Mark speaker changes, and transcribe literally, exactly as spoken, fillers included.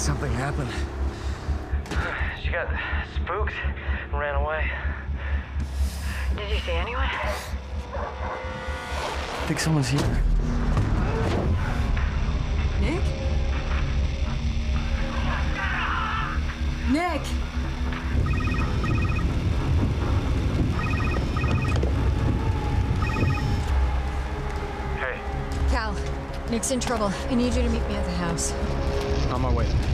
Speaker 1: Something happened.
Speaker 2: She got spooked and ran away.
Speaker 3: Did you see anyone?
Speaker 1: I think someone's here.
Speaker 4: Nick? Nick!
Speaker 2: Hey.
Speaker 4: Cal, Nick's in trouble. I need you to meet me at the house.
Speaker 1: On my way.